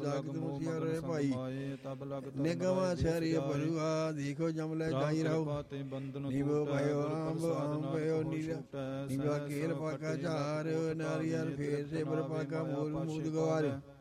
ਜਾਗਤ ਮੁਸਿਆ ਰੇ ਭਾਈ ਤਬ ਲਗ ਨਿਗਮਾ ਸਰੀ ਬਰੁਆ ਦੇਖੋ ਜਮ ਲੈ ਜਾਈ ਰਹੋ ਨਿਵੋ ਭਇਓ ਆਮ ਭਇਓ ਨੀਵਾ ਕੇਰ ਪਾਕਾ ਚਾਰ ਨਾਰੀਅਰ ਫੇਰ ਸੇ ਬਰ ਪਾਕਾ ਮੂਲ ਮੂਦ ਗਵਾਰ